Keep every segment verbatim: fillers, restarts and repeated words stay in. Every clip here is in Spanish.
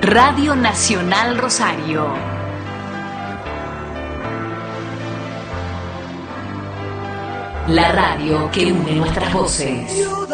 Radio Nacional Rosario. La radio que une nuestras voces.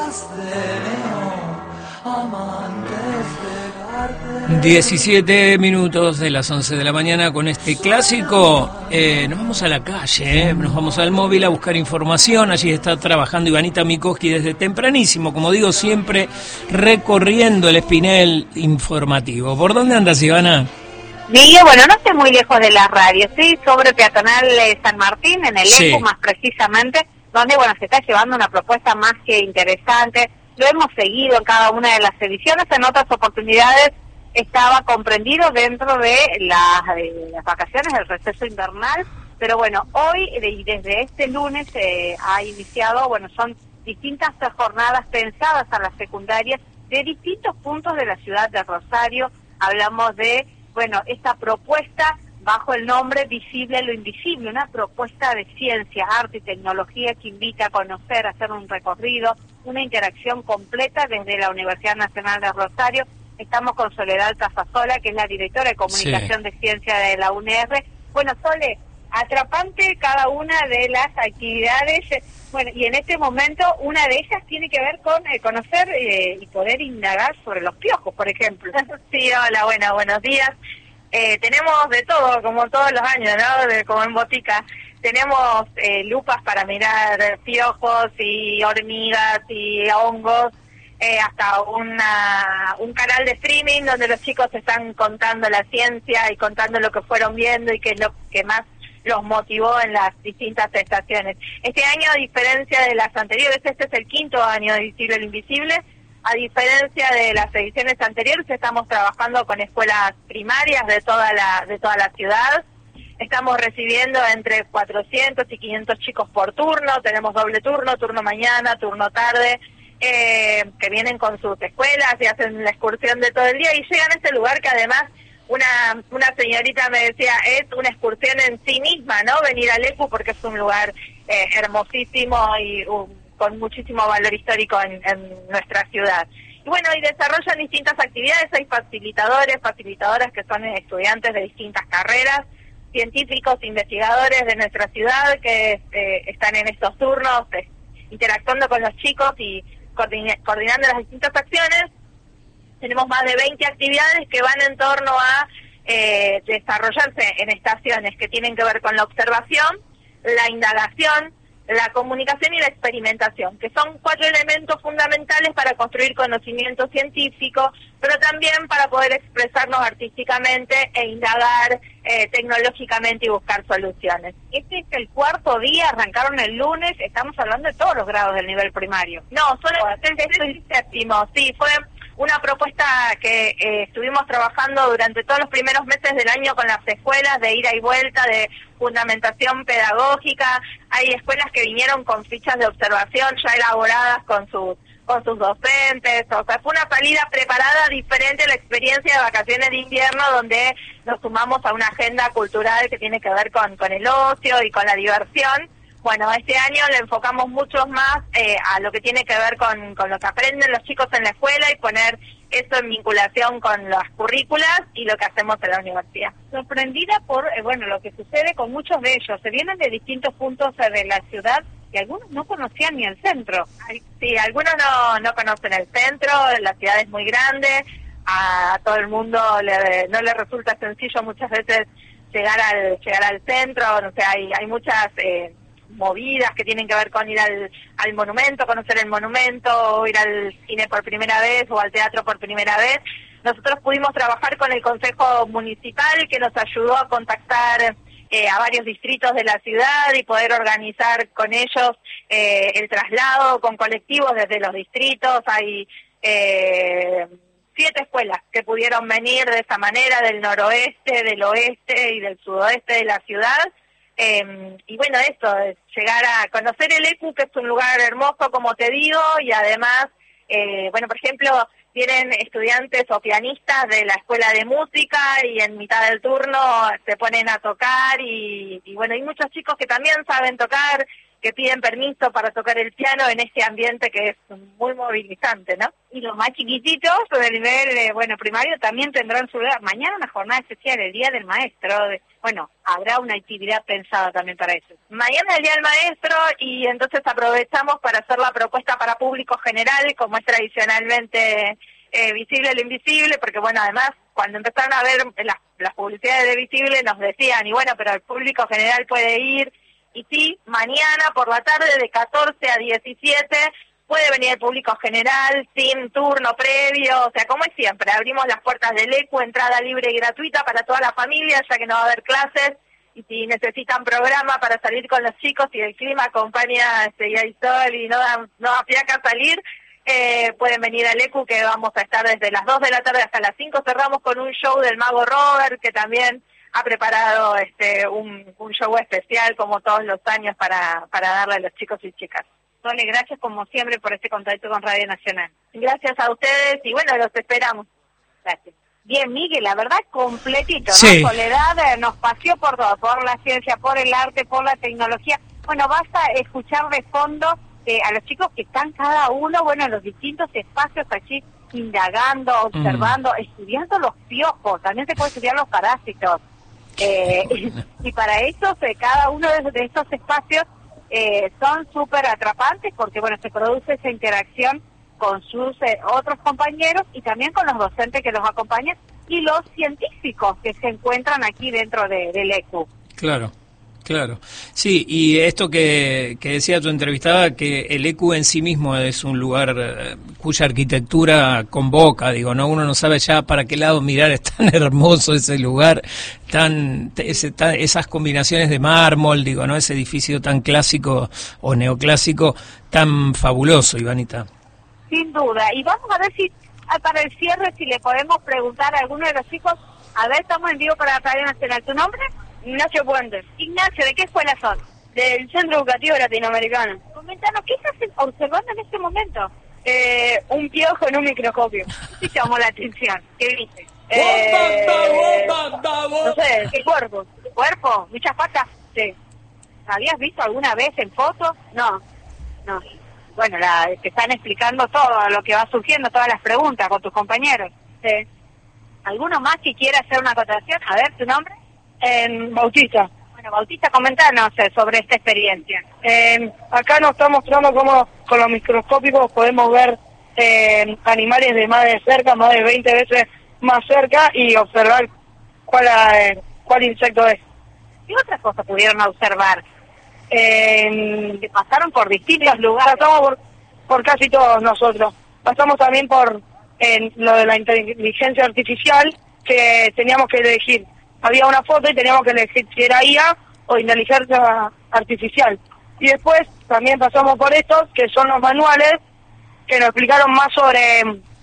diecisiete minutos de las once de la mañana con este clásico. Eh, nos vamos a la calle, eh, nos vamos al móvil a buscar información. Allí está trabajando Ivanita Mikoski desde tempranísimo, como digo siempre, recorriendo el espinel informativo. ¿Por dónde andas, Ivana? Digo, bueno, no estoy muy lejos de la radio, estoy sobre Peatonal eh, San Martín, en el Sí. ECU más precisamente, donde, bueno, se está llevando una propuesta más que interesante. Lo hemos seguido en cada una de las ediciones, en otras oportunidades estaba comprendido dentro de las, de las vacaciones del receso invernal, pero bueno, hoy y desde este lunes eh, ha iniciado, bueno, son distintas jornadas pensadas a las secundarias de distintos puntos de la ciudad de Rosario. Hablamos de, bueno, esta propuesta bajo el nombre Visible lo Invisible, una propuesta de ciencia, arte y tecnología que invita a conocer, a hacer un recorrido, una interacción completa desde la Universidad Nacional de Rosario. Estamos con Soledad Casasola, que es la directora de Comunicación sí. de Ciencia de la U N R. Bueno, Sole, atrapante cada una de las actividades, bueno, y en este momento una de ellas tiene que ver con eh, conocer eh, y poder indagar sobre los piojos, por ejemplo. Sí, hola, bueno, buenos días. Eh, tenemos de todo, como todos los años, ¿no? De, como en botica. Tenemos eh, lupas para mirar piojos y hormigas y hongos, eh, hasta una un canal de streaming donde los chicos están contando la ciencia y contando lo que fueron viendo y qué es lo que más los motivó en las distintas estaciones. Este año, a diferencia de las anteriores, este es el quinto año de Visible lo Invisible. A diferencia de las ediciones anteriores, estamos trabajando con escuelas primarias de toda la de toda la ciudad. Estamos recibiendo entre cuatrocientos y quinientos chicos por turno. Tenemos doble turno, turno mañana, turno tarde, eh, que vienen con sus escuelas y hacen la excursión de todo el día y llegan a este lugar que además una una señorita me decía, es una excursión en sí misma, ¿no? Venir al ECU porque es un lugar eh, hermosísimo y un con muchísimo valor histórico en, en nuestra ciudad. Y bueno, y desarrollan distintas actividades, hay facilitadores, facilitadoras que son estudiantes de distintas carreras, científicos, investigadores de nuestra ciudad que eh, están en estos turnos, eh, interactuando con los chicos y coordin- coordinando las distintas acciones. Tenemos más de veinte actividades que van en torno a eh, desarrollarse en estaciones que tienen que ver con la observación, la indagación, la comunicación y la experimentación, que son cuatro elementos fundamentales para construir conocimiento científico, pero también para poder expresarnos artísticamente e indagar eh, tecnológicamente y buscar soluciones. Este es el cuarto día, arrancaron el lunes, estamos hablando de todos los grados del nivel primario. No, solo es el séptimo, sí, fue una propuesta que eh, estuvimos trabajando durante todos los primeros meses del año con las escuelas, de ida y vuelta, de fundamentación pedagógica. Hay escuelas que vinieron con fichas de observación ya elaboradas con sus con sus docentes, o sea, fue una salida preparada diferente a la experiencia de vacaciones de invierno, donde nos sumamos a una agenda cultural que tiene que ver con, con el ocio y con la diversión. Bueno, este año le enfocamos mucho más eh, a lo que tiene que ver con, con lo que aprenden los chicos en la escuela y poner eso en vinculación con las currículas y lo que hacemos en la universidad. Sorprendida por, eh, bueno, lo que sucede con muchos de ellos. Se vienen de distintos puntos eh, de la ciudad y algunos no conocían ni el centro. Sí, algunos no, no conocen el centro, la ciudad es muy grande, a, a todo el mundo le, no le resulta sencillo muchas veces llegar al llegar al centro, o sea, hay, hay muchas... Eh, movidas que tienen que ver con ir al, al monumento, conocer el monumento, o ir al cine por primera vez o al teatro por primera vez. Nosotros pudimos trabajar con el Consejo Municipal, que nos ayudó a contactar eh, a varios distritos de la ciudad y poder organizar con ellos eh, el traslado con colectivos desde los distritos. Hay eh, siete escuelas que pudieron venir de esa manera, del noroeste, del oeste y del sudoeste de la ciudad. Eh, y bueno, esto, es llegar a conocer el ECU, que es un lugar hermoso, como te digo, y además, eh, bueno, por ejemplo, vienen estudiantes o pianistas de la escuela de música y en mitad del turno se ponen a tocar y, y bueno, hay muchos chicos que también saben tocar que piden permiso para tocar el piano en este ambiente que es muy movilizante, ¿no? Y los más chiquititos del nivel, eh, bueno, primario también tendrán su lugar. Mañana una jornada especial, el Día del Maestro. De, bueno, habrá una actividad pensada también para eso. Mañana es el Día del Maestro y entonces aprovechamos para hacer la propuesta para público general, como es tradicionalmente eh, visible lo invisible, porque bueno, además, cuando empezaron a ver las, las publicidades de Visible nos decían, y bueno, pero el público general puede ir. Y sí, mañana por la tarde de catorce a diecisiete puede venir el público general sin turno previo, o sea, como es siempre, abrimos las puertas del E C U, entrada libre y gratuita para toda la familia, ya que no va a haber clases, y si necesitan programa para salir con los chicos y el clima acompaña este, y hay sol y no da, no da fiaca salir, eh, pueden venir al E C U, que vamos a estar desde las dos de la tarde hasta las cinco, cerramos con un show del Mago Robert, que también ha preparado este un, un show especial como todos los años para, para darle a los chicos y chicas. Sole, gracias como siempre por este contacto con Radio Nacional. Gracias a ustedes y bueno, los esperamos. Gracias. Bien, Miguel, la verdad completito, ¿no? Sí. Soledad eh, nos paseó por todo, por la ciencia, por el arte, por la tecnología. Bueno, basta escuchar de fondo eh, a los chicos que están cada uno, bueno, en los distintos espacios allí indagando, observando, mm. estudiando los piojos, también se puede estudiar los parásitos. Eh, y, y para eso, eh, cada uno de, de estos espacios eh, son súper atrapantes porque, bueno, se produce esa interacción con sus eh, otros compañeros y también con los docentes que los acompañan y los científicos que se encuentran aquí dentro de, del E C U. Claro. Claro, sí, y esto que, que decía tu entrevistada, que el E C U en sí mismo es un lugar eh, cuya arquitectura convoca, digo, no uno no sabe ya para qué lado mirar, es tan hermoso ese lugar, tan, ese, tan esas combinaciones de mármol, digo, no ese edificio tan clásico o neoclásico, tan fabuloso, Ivanita. Sin duda, y vamos a ver si para el cierre si le podemos preguntar a alguno de los chicos, a ver, estamos en vivo para Radio Nacional, ¿tu nombre? Ignacio Puentes. Ignacio, ¿de qué escuela son? Del Centro Educativo Latinoamericano. Coméntanos, ¿qué estás observando en este momento? Eh, un piojo en un microscopio. ¿Qué te llamó la atención? ¿Qué viste? Eh, no sé, ¿qué cuerpo? ¿Cuerpo? ¿Muchas patas? Sí. ¿Habías visto alguna vez en fotos? No. No. Bueno, la, te están explicando todo lo que va surgiendo, todas las preguntas con tus compañeros. Sí. ¿Alguno más que quiera hacer una acotación? A ver, ¿tu nombre? En Bautista. Bueno, Bautista, comentanos eh, sobre esta experiencia. Eh, acá nos está mostrando cómo con los microscópicos podemos ver eh, animales de más de cerca, más de veinte veces más cerca y observar cuál, eh, cuál insecto es. ¿Qué otras cosas pudieron observar? Eh, que pasaron por distintos lugares. Pasamos por, por casi todos nosotros. Pasamos también por eh, lo de la inteligencia artificial, que teníamos que elegir. Había una foto y teníamos que elegir si era I A o inteligencia artificial. Y después también pasamos por estos, que son los manuales, que nos explicaron más sobre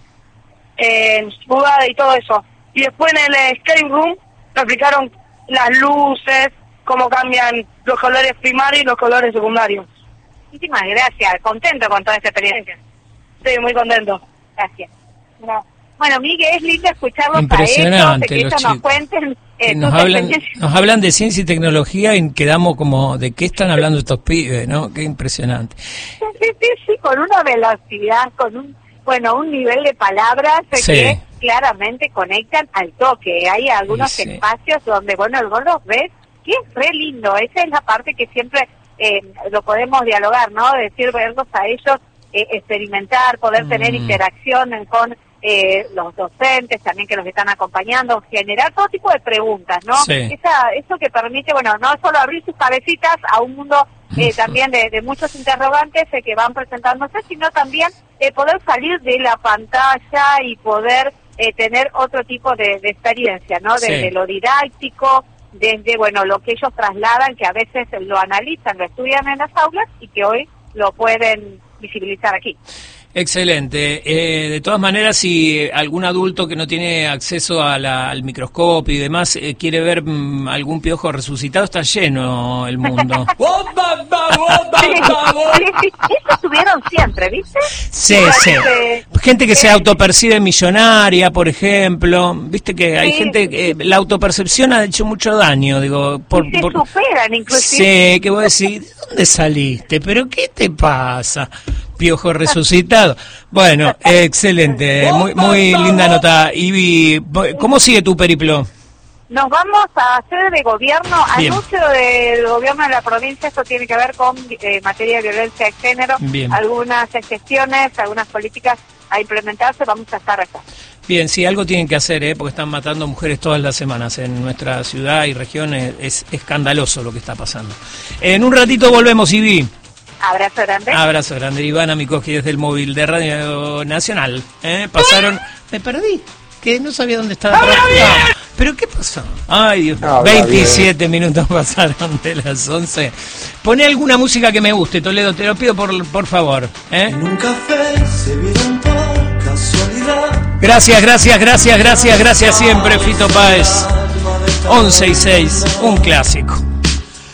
eh, jugada y todo eso. Y después en el escape room nos explicaron las luces, cómo cambian los colores primarios y los colores secundarios. Muchísimas gracias, contento con toda esta experiencia. Sí, muy contento. Gracias. No. Bueno, Miguel, es lindo escucharlos impresionante, a ellos, que ellos nos cuenten. Eh, nos, hablan, nos hablan de ciencia y tecnología y quedamos como, ¿de qué están hablando estos pibes? ¿No? Qué impresionante. Sí, sí, sí, sí, con una velocidad, con un, bueno, un nivel de palabras sí. que claramente conectan al toque. Hay algunos sí, sí. espacios donde, bueno, el gordo ves que es re lindo. Esa es la parte que siempre eh, lo podemos dialogar, ¿no? Decir, verlos a ellos, eh, experimentar, poder mm. tener interacción con eh, los docentes también que los están acompañando, generar todo tipo de preguntas, ¿no? Sí. Esa, eso que permite, bueno, no solo abrir sus cabecitas a un mundo eh, también de, de muchos interrogantes eh, que van presentándose, sino también eh, poder salir de la pantalla y poder eh, tener otro tipo de, de experiencia, ¿no? Desde sí. lo didáctico, desde, bueno, lo que ellos trasladan, que a veces lo analizan, lo estudian en las aulas y que hoy lo pueden visibilizar aquí. Excelente. Eh, de todas maneras, si algún adulto que no tiene acceso a la, al microscopio y demás eh, quiere ver mm, algún piojo resucitado, está lleno el mundo. Eso estuvieron siempre, ¿viste? Sí, sí. Gente que se autopercibe millonaria, por ejemplo. Viste que hay sí. gente que eh, la autopercepción ha hecho mucho daño, digo. Por, y se por... superan, inclusive. Sí, que vos decís, ¿de dónde saliste? ¿Pero qué te pasa? Piojo resucitado. Bueno, excelente, muy muy linda nota. Ivy, ¿cómo sigue tu periplo? Nos vamos a hacer de gobierno, Bien. anuncio del gobierno de la provincia, esto tiene que ver con eh, materia de violencia de género, Bien. algunas gestiones, algunas políticas a implementarse, vamos a estar acá. Bien, sí, algo tienen que hacer, ¿eh? Porque están matando mujeres todas las semanas en nuestra ciudad y región, es escandaloso lo que está pasando. En un ratito volvemos, Ivy. Abrazo grande. Abrazo grande, Ivana Mikoski desde el móvil de Radio Nacional. ¿eh? Pasaron... Me perdí, que no sabía dónde estaba. No, ¿pero qué pasó? Ay, Dios mío. veintisiete minutos pasaron de las once. Poné alguna música que me guste, Toledo, te lo pido por, por favor. ¿eh? En un café se vieron por casualidad. Gracias, gracias, gracias, gracias, gracias siempre, Fito Páez. once y seis, un clásico.